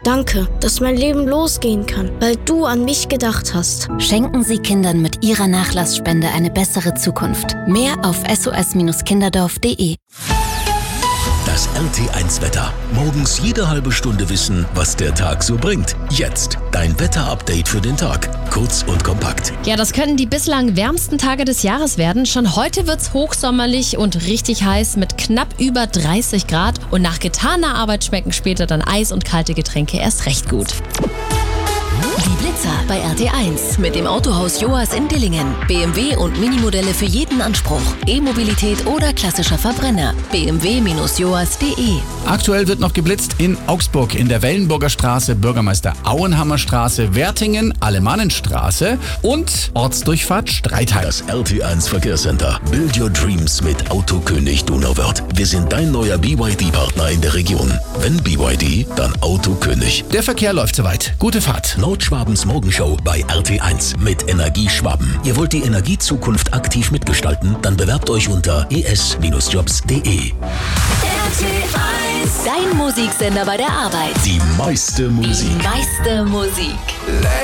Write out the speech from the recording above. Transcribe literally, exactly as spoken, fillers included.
Danke, dass mein Leben losgehen kann, weil du an mich gedacht hast. Schenken Sie Kindern mit Ihrer Nachlassspende eine bessere Zukunft. Mehr auf s o s kinderdorf punkt d e. Das R T eins Wetter. Morgens jede halbe Stunde wissen, was der Tag so bringt. Jetzt dein Wetter-Update für den Tag. Kurz und kompakt. Ja, das könnten die bislang wärmsten Tage des Jahres werden. Schon heute wird's hochsommerlich und richtig heiß mit knapp über dreißig Grad. Und nach getaner Arbeit schmecken später dann Eis und kalte Getränke erst recht gut. Die Blitzer bei R T eins mit dem Autohaus Joas in Dillingen. B M W und Minimodelle für jeden Anspruch. E-Mobilität oder klassischer Verbrenner. b m w Bindestrich joas punkt d e. Aktuell wird noch geblitzt in Augsburg, in der Wellenburger Straße, Bürgermeister Auenhammer Straße, Wertingen, Alemannenstraße und Ortsdurchfahrt Streitheim. Das R T eins Verkehrscenter. Build your dreams mit Autokönig Donauwörth. Wir sind dein neuer B Y D-Partner in der Region. Wenn B Y D, dann Autokönig. Der Verkehr läuft soweit. Gute Fahrt. Nordschwabens Morgenshow bei R T eins mit Energie Schwaben. Ihr wollt die Energiezukunft aktiv mitgestalten? Dann bewerbt euch unter e s Bindestrich jobs punkt d e. R T eins, dein Musiksender bei der Arbeit. Die meiste Musik. Die meiste Musik.